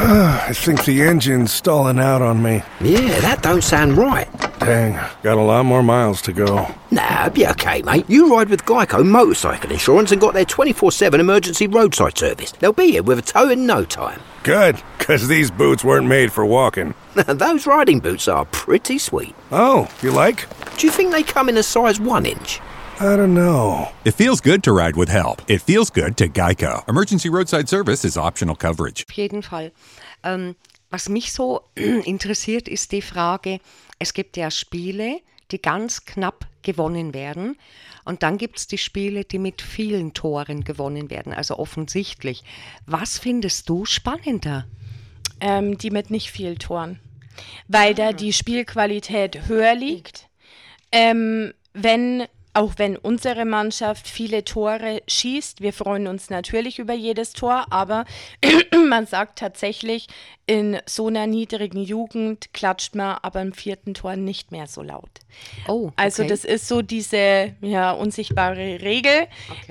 I think the engine's stalling out on me. Yeah, that don't sound right. Dang, got a lot more miles to go. Nah, be okay, mate. You ride with Geico Motorcycle Insurance and got their 24/7 emergency roadside service. They'll be here with a tow in no time. Good, because these boots weren't made for walking. Those riding boots are pretty sweet. Oh, you like? Do you think they come in a size 1 inch? I don't know. It feels good to ride with help. It feels good to Geico. Emergency roadside service is optional coverage. Auf jeden Fall. Was mich so interessiert, ist die Frage, es gibt ja Spiele, die ganz knapp gewonnen werden. Und dann gibt es die Spiele, die mit vielen Toren gewonnen werden, also offensichtlich. Was findest du spannender? Die mit nicht viel Toren, weil da die Spielqualität höher liegt. Auch wenn unsere Mannschaft viele Tore schießt, wir freuen uns natürlich über jedes Tor, aber man sagt tatsächlich, in so einer niedrigen Jugend klatscht man aber im 4. Tor nicht mehr so laut. Oh, okay. Also das ist so diese unsichtbare Regel,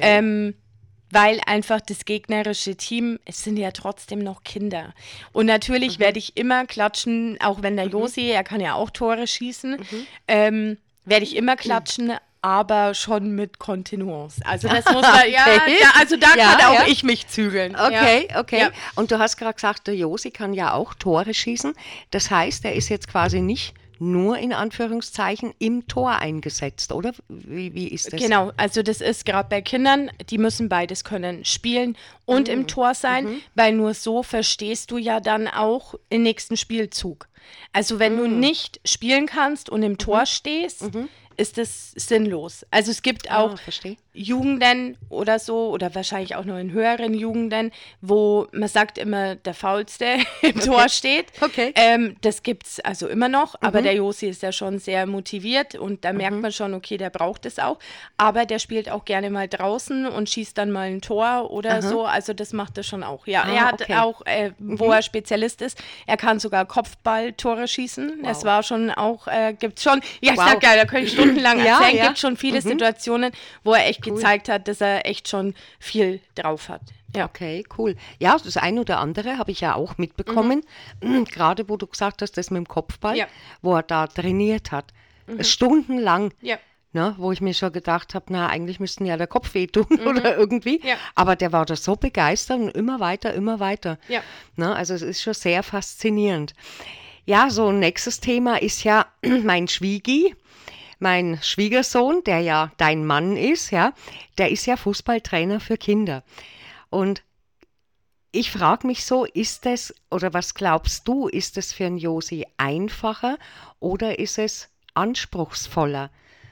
weil einfach das gegnerische Team, es sind ja trotzdem noch Kinder. Und natürlich werde ich immer klatschen, auch wenn der Josi, er kann ja auch Tore schießen, werde ich immer klatschen, aber schon mit Kontinuance. Also das muss man, kann auch ich mich zügeln. Okay. Ja. Und du hast gerade gesagt, der Josi kann ja auch Tore schießen. Das heißt, er ist jetzt quasi nicht nur in Anführungszeichen im Tor eingesetzt, oder? Wie ist das? Genau, also das ist gerade bei Kindern, die müssen beides können, spielen und im Tor sein, weil nur so verstehst du ja dann auch den nächsten Spielzug. Also wenn du nicht spielen kannst und im Tor stehst, ist das sinnlos. Also es gibt auch Jugenden oder so, oder wahrscheinlich auch noch in höheren Jugenden, wo man sagt immer, der Faulste im Tor steht. Okay. Das gibt es also immer noch, aber der Josi ist ja schon sehr motiviert und da merkt man schon, okay, der braucht es auch, aber der spielt auch gerne mal draußen und schießt dann mal ein Tor oder so, also das macht er schon auch. Ja, er hat auch, wo er Spezialist ist, er kann sogar Kopfballtore schießen. Wow. Das war schon auch, gibt's schon, ich sag ja, da könnte ich stundenlang erzählen, gibt schon viele Situationen, wo er echt gezeigt hat, dass er echt schon viel drauf hat. Ja. Okay, cool. Ja, das eine oder andere habe ich ja auch mitbekommen, gerade wo du gesagt hast, das mit dem Kopfball, wo er da trainiert hat, stundenlang. Ja. Ne, wo ich mir schon gedacht habe, eigentlich müssten ja der Kopf wehtun oder irgendwie. Ja. Aber der war da so begeistert und immer weiter. Ja. Ne, also es ist schon sehr faszinierend. Ja, so ein nächstes Thema ist ja mein Schwiegi. Mein Schwiegersohn, der ja dein Mann ist, ja, der ist ja Fußballtrainer für Kinder. Und ich frage mich so, ist es, oder was glaubst du, ist es für einen Josi einfacher oder ist es anspruchsvoller?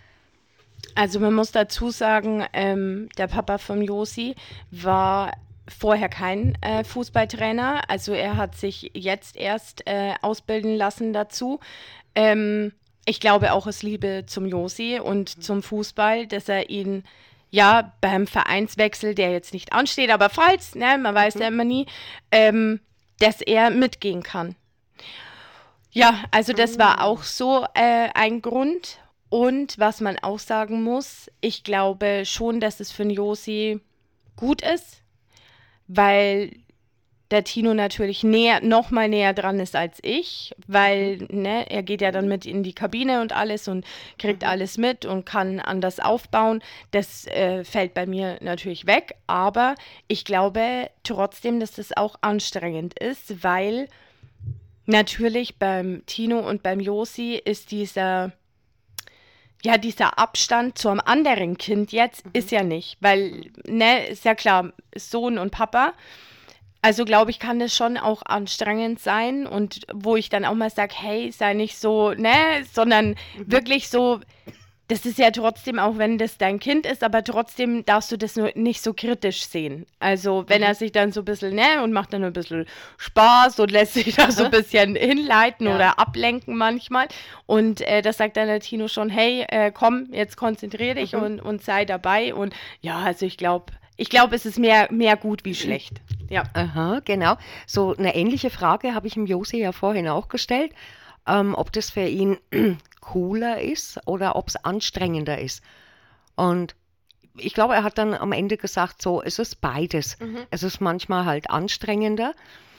Also man muss dazu sagen, der Papa vom Josi war vorher kein Fußballtrainer. Also er hat sich jetzt erst ausbilden lassen dazu. Ich glaube auch aus Liebe zum Josi und zum Fußball, dass er ihn beim Vereinswechsel, der jetzt nicht ansteht, aber falls, man weiß ja immer nie, dass er mitgehen kann. Ja, also das war auch so ein Grund. Und was man auch sagen muss, ich glaube schon, dass es für den Josi gut ist, weil der Tino natürlich noch mal näher dran ist als ich, weil er geht ja dann mit in die Kabine und alles und kriegt alles mit und kann anders aufbauen. Das fällt bei mir natürlich weg, aber ich glaube trotzdem, dass das auch anstrengend ist, weil natürlich beim Tino und beim Josi ist dieser Abstand zu einem anderen Kind jetzt ist ja nicht, weil, ist ja klar, Sohn und Papa. Also glaube ich, kann das schon auch anstrengend sein und wo ich dann auch mal sage, hey, sei nicht so, sondern wirklich so, das ist ja trotzdem, auch wenn das dein Kind ist, aber trotzdem darfst du das nur nicht so kritisch sehen. Also wenn er sich dann so ein bisschen, und macht dann ein bisschen Spaß und lässt sich da so ein bisschen hinleiten oder ablenken manchmal. Und das sagt dann der Tino schon, hey, komm, jetzt konzentrier dich und sei dabei. Und ja, also ich glaube, es ist mehr gut wie schlecht. Ja. Aha, genau. So eine ähnliche Frage habe ich dem Josi ja vorhin auch gestellt, ob das für ihn cooler ist oder ob es anstrengender ist. Und ich glaube, er hat dann am Ende gesagt, so, es ist beides. Es ist manchmal halt anstrengender,